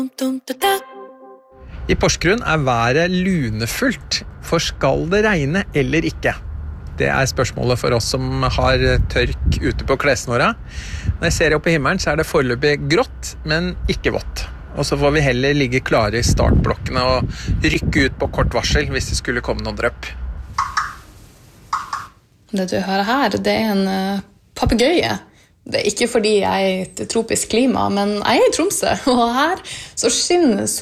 I Porsgrunn været lunefullt, for skal det regne eller ikke? Det spørsmålet for oss som har tørk ute på klesnåra. Når jeg ser opp i himmelen, så det foreløpig grått, men ikke vått. Og så får vi heller ligge klare i startblokkene og rykke ut på kort varsel hvis det skulle komme noen drøpp. Det du hører her, det en papegøye. Det ikke fordi jeg i et tropisk klima, men jeg i Tromsø, og her så skinner